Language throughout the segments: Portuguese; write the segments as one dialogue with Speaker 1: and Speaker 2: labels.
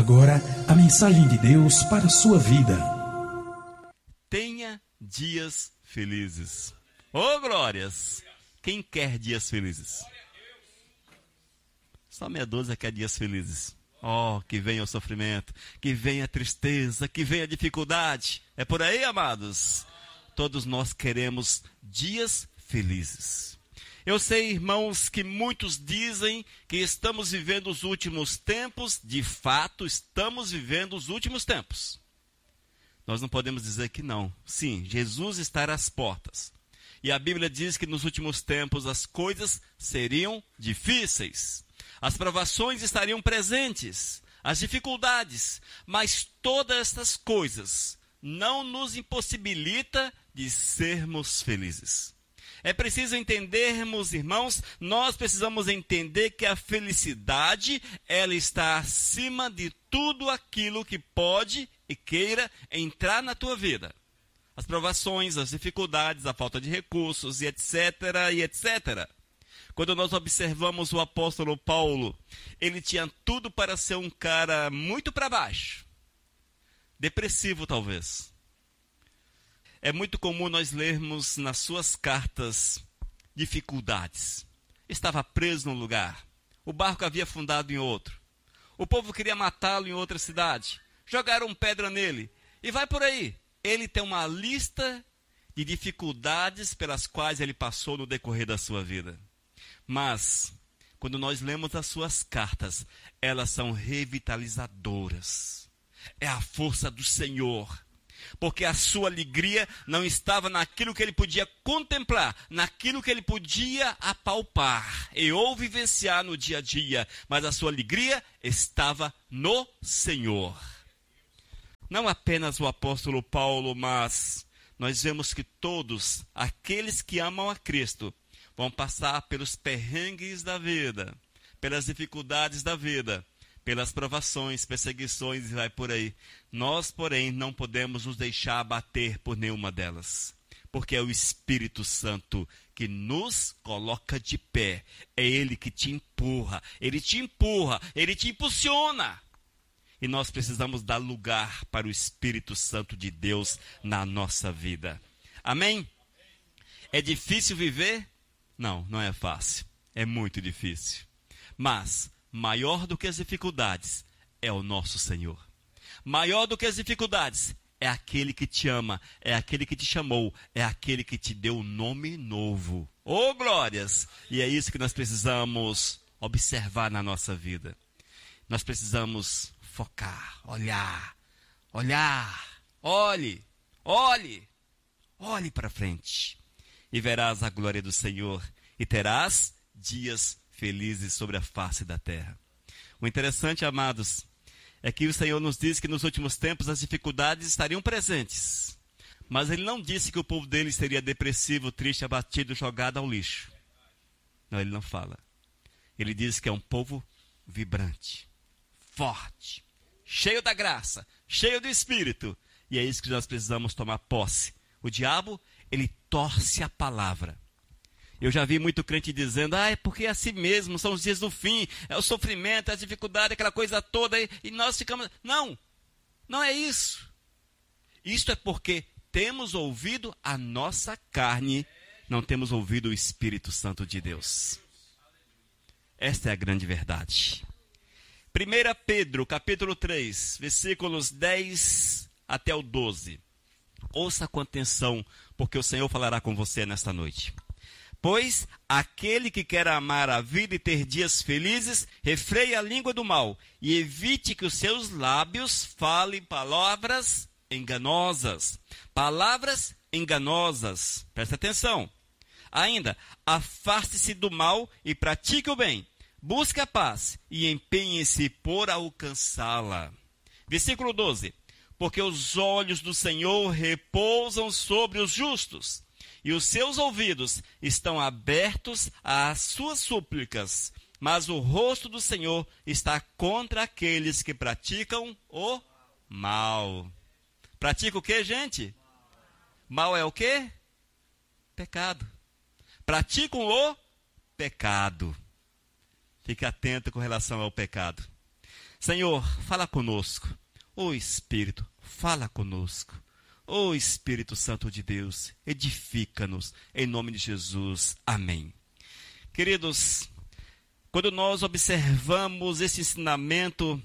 Speaker 1: agora a mensagem de Deus para a sua vida.
Speaker 2: Tenha dias felizes. Ô glórias! Quem quer dias felizes? Só meia dúzia quer dias felizes. Oh, que venha o sofrimento, que venha a tristeza, que venha a dificuldade. É por aí, amados? Todos nós queremos dias felizes. Eu sei, irmãos, que muitos dizem que estamos vivendo os últimos tempos. De fato, estamos vivendo os últimos tempos. Nós não podemos dizer que não. Sim, Jesus está às portas. E a Bíblia diz que nos últimos tempos as coisas seriam difíceis. As provações estariam presentes, as dificuldades. Mas todas estas coisas não nos impossibilita de sermos felizes. É preciso entendermos, irmãos, nós precisamos entender que a felicidade, ela está acima de tudo aquilo que pode e queira entrar na tua vida. As provações, as dificuldades, a falta de recursos, e etc, e etc. Quando nós observamos o apóstolo Paulo, ele tinha tudo para ser um cara muito para baixo. Depressivo, talvez. É muito comum nós lermos nas suas cartas dificuldades. Estava preso num lugar. O barco havia afundado em outro. O povo queria matá-lo em outra cidade. Jogaram pedra nele. E vai por aí. Ele tem uma lista de dificuldades pelas quais ele passou no decorrer da sua vida. Mas, quando nós lemos as suas cartas, elas são revitalizadoras. É a força do Senhor. Porque a sua alegria não estava naquilo que ele podia contemplar, naquilo que ele podia apalpar e ou vivenciar no dia a dia, mas a sua alegria estava no Senhor. Não apenas o apóstolo Paulo, mas nós vemos que todos aqueles que amam a Cristo vão passar pelos perrengues da vida, pelas dificuldades da vida, pelas provações, perseguições e vai por aí. Nós, porém, não podemos nos deixar abater por nenhuma delas. Porque é o Espírito Santo que nos coloca de pé. É Ele que te empurra, Ele te impulsiona. E nós precisamos dar lugar para o Espírito Santo de Deus na nossa vida. Amém? É difícil viver? Não, não é fácil. É muito difícil. Mas maior do que as dificuldades é o nosso Senhor. Maior do que as dificuldades é aquele que te ama, é aquele que te chamou, é aquele que te deu um nome novo. Oh, glórias! E é isso que nós precisamos observar na nossa vida. Nós precisamos focar, olhar, olhe para frente. E verás a glória do Senhor e terás dias felizes sobre a face da terra. O interessante, amados, é que o Senhor nos diz que nos últimos tempos as dificuldades estariam presentes. Mas Ele não disse que o povo dele seria depressivo, triste, abatido, jogado ao lixo. Não, Ele não fala. Ele diz que é um povo vibrante, forte, cheio da graça, cheio do Espírito. E é isso que nós precisamos tomar posse. O diabo, ele torce a palavra. Eu já vi muito crente dizendo, é porque é assim mesmo, são os dias do fim, é o sofrimento, é a dificuldade, aquela coisa toda, e nós ficamos... Não, não é isso. Isto é porque temos ouvido a nossa carne, não temos ouvido o Espírito Santo de Deus. Esta é a grande verdade. 1 Pedro, capítulo 3, versículos 10 até o 12. Ouça com atenção, porque o Senhor falará com você nesta noite. Pois aquele que quer amar a vida e ter dias felizes, refreie a língua do mal e evite que os seus lábios falem palavras enganosas. Palavras enganosas. Presta atenção. Ainda, afaste-se do mal e pratique o bem. Busque a paz e empenhe-se por alcançá-la. Versículo 12. Porque os olhos do Senhor repousam sobre os justos, e os seus ouvidos estão abertos às suas súplicas. Mas o rosto do Senhor está contra aqueles que praticam o mal. Pratica o quê, gente? Mal é o quê? Pecado. Praticam o pecado. Fique atento com relação ao pecado. Senhor, fala conosco. Ô Espírito, fala conosco. Ô Espírito Santo de Deus, edifica-nos, em nome de Jesus. Amém. Queridos, quando nós observamos esse ensinamento,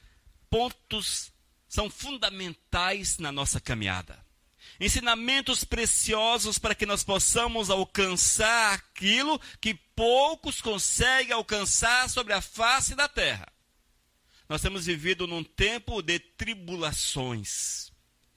Speaker 2: pontos são fundamentais na nossa caminhada. Ensinamentos preciosos para que nós possamos alcançar aquilo que poucos conseguem alcançar sobre a face da terra. Nós temos vivido num tempo de tribulações.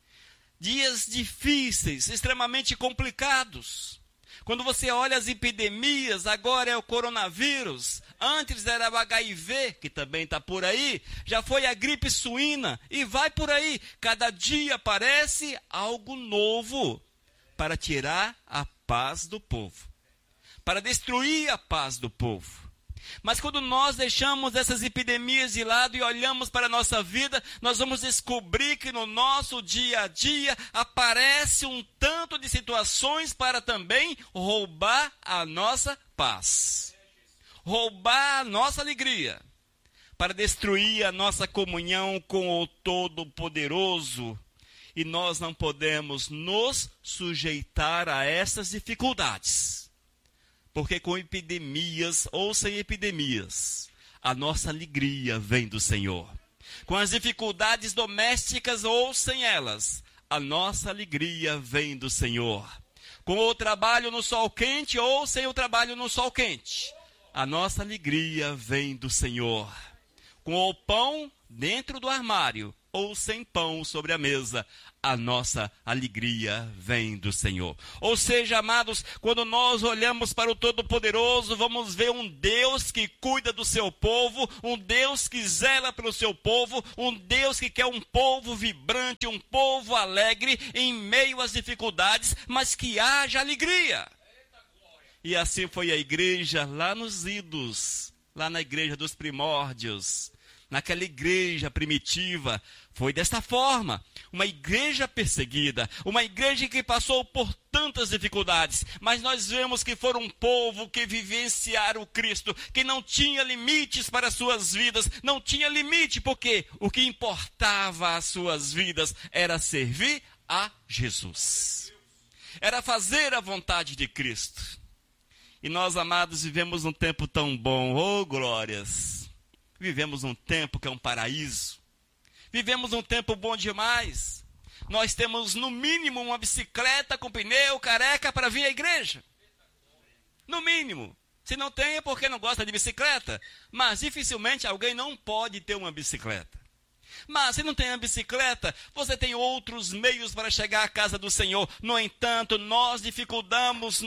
Speaker 2: Dias difíceis, extremamente complicados. Quando você olha as epidemias, agora é o coronavírus, antes era o HIV, que também está por aí, já foi a gripe suína e vai por aí. Cada dia aparece algo novo para tirar a paz do povo, para destruir a paz do povo. Mas quando nós deixamos essas epidemias de lado e olhamos para a nossa vida, nós vamos descobrir que no nosso dia a dia aparece um tanto de situações para também roubar a nossa paz, roubar a nossa alegria, para destruir a nossa comunhão com o Todo-Poderoso. E nós não podemos nos sujeitar a essas dificuldades. Porque com epidemias ou sem epidemias, a nossa alegria vem do Senhor. Com as dificuldades domésticas ou sem elas, a nossa alegria vem do Senhor. Com o trabalho no sol quente ou sem o trabalho no sol quente, a nossa alegria vem do Senhor. Com o pão dentro do armário ou sem pão sobre a mesa, a nossa alegria vem do Senhor. Ou seja, amados, quando nós olhamos para o Todo-Poderoso, vamos ver um Deus que cuida do seu povo, um Deus que zela pelo seu povo, um Deus que quer um povo vibrante, um povo alegre em meio às dificuldades, mas que haja alegria. E assim foi a igreja lá nos idos, lá na igreja dos primórdios. Naquela igreja primitiva, foi desta forma, uma igreja perseguida, uma igreja que passou por tantas dificuldades, mas nós vemos que foi um povo que vivenciaram o Cristo, que não tinha limites para as suas vidas, não tinha limite, porque o que importava às suas vidas era servir a Jesus, era fazer a vontade de Cristo. E nós, amados, vivemos um tempo tão bom, oh glórias! Vivemos um tempo que é um paraíso. Vivemos um tempo bom demais. Nós temos, no mínimo, uma bicicleta com pneu careca para vir à igreja. No mínimo. Se não tem é porque não gosta de bicicleta. Mas dificilmente alguém não pode ter uma bicicleta. Mas se não tem a bicicleta, você tem outros meios para chegar à casa do Senhor. No entanto, nós dificultamos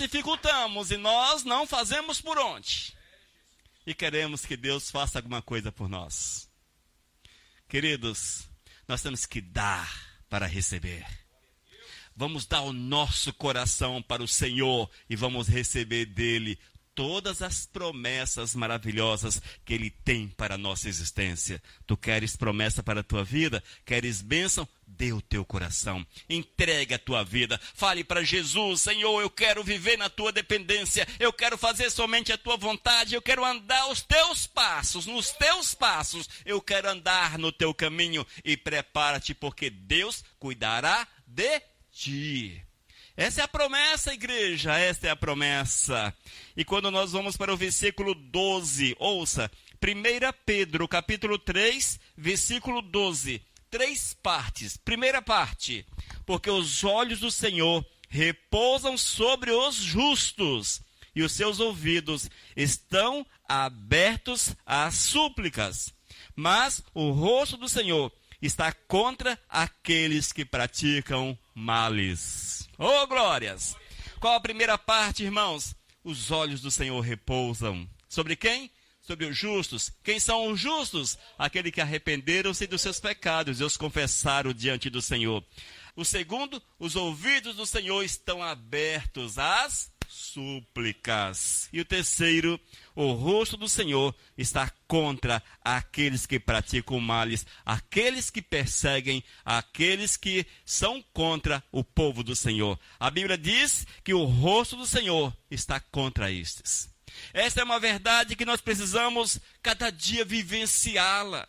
Speaker 2: e nós não fazemos por onde. E queremos que Deus faça alguma coisa por nós. Queridos, nós temos que dar para receber. Vamos dar o nosso coração para o Senhor e vamos receber dele todas as promessas maravilhosas que Ele tem para a nossa existência. Tu queres promessa para a tua vida? Queres bênção? Dê o teu coração. Entrega a tua vida. Fale para Jesus: Senhor, eu quero viver na tua dependência. Eu quero fazer somente a tua vontade. Eu quero andar os teus passos, nos teus passos. Eu quero andar no teu caminho. E prepara-te, porque Deus cuidará de ti. Essa é a promessa, igreja, esta é a promessa. E quando nós vamos para o versículo 12, ouça, 1 Pedro, capítulo 3, versículo 12, 3 partes. Primeira parte, porque os olhos do Senhor repousam sobre os justos, e os seus ouvidos estão abertos às súplicas. Mas o rosto do Senhor está contra aqueles que praticam males. Oh, glórias! Qual a primeira parte, irmãos? Os olhos do Senhor repousam. Sobre quem? Sobre os justos. Quem são os justos? Aqueles que arrependeram-se dos seus pecados e os confessaram diante do Senhor. O segundo, os ouvidos do Senhor estão abertos às súplicas. E o terceiro, o rosto do Senhor está contra aqueles que praticam males, aqueles que perseguem, aqueles que são contra o povo do Senhor. A Bíblia diz que o rosto do Senhor está contra estes. Esta é uma verdade que nós precisamos cada dia vivenciá-la.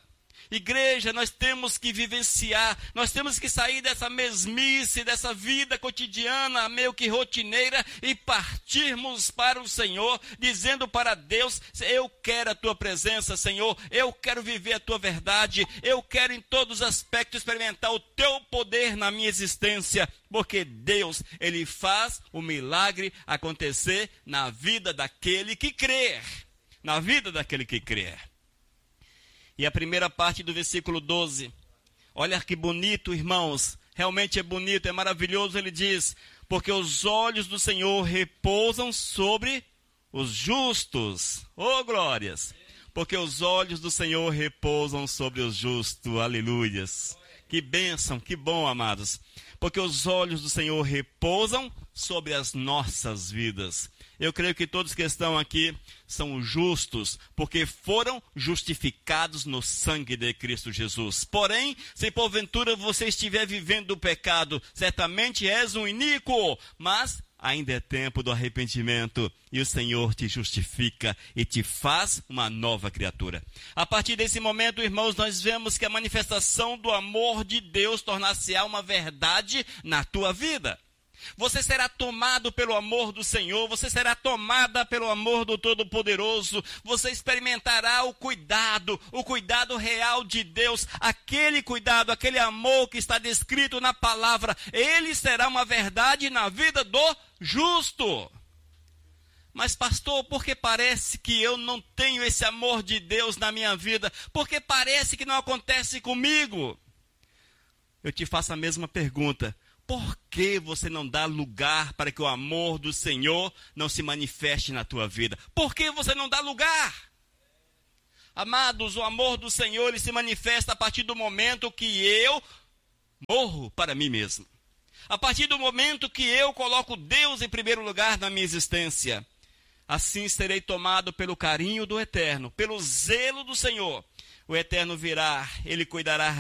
Speaker 2: Igreja, nós temos que vivenciar, nós temos que sair dessa mesmice, dessa vida cotidiana, meio que rotineira, e partirmos para o Senhor, dizendo para Deus: eu quero a tua presença, Senhor, eu quero viver a tua verdade, eu quero em todos os aspectos experimentar o teu poder na minha existência, porque Deus, Ele faz o milagre acontecer na vida daquele que crer, na vida daquele que crer. E a primeira parte do versículo 12, olha que bonito, irmãos, realmente é bonito, é maravilhoso. Ele diz: porque os olhos do Senhor repousam sobre os justos. Oh, glórias! Porque os olhos do Senhor repousam sobre os justos. Aleluias! Que bênção, que bom, amados. Porque os olhos do Senhor repousam sobre as nossas vidas. Eu creio que todos que estão aqui são justos, porque foram justificados no sangue de Cristo Jesus. Porém, se porventura você estiver vivendo o pecado, certamente és um iníquo, mas ainda é tempo do arrependimento, e o Senhor te justifica e te faz uma nova criatura. A partir desse momento, irmãos, nós vemos que a manifestação do amor de Deus tornar-se-á uma verdade na tua vida. Você será tomado pelo amor do Senhor, você será tomada pelo amor do Todo-Poderoso, você experimentará o cuidado real de Deus, aquele cuidado, aquele amor que está descrito na palavra. Ele será uma verdade na vida do justo. Mas pastor, por que parece que eu não tenho esse amor de Deus na minha vida? Por que parece que não acontece comigo? Eu te faço a mesma pergunta. Por que você não dá lugar para que o amor do Senhor não se manifeste na tua vida? Por que você não dá lugar? Amados, o amor do Senhor, ele se manifesta a partir do momento que eu morro para mim mesmo. A partir do momento que eu coloco Deus em primeiro lugar na minha existência. Assim serei tomado pelo carinho do Eterno, pelo zelo do Senhor. O Eterno virá, Ele cuidará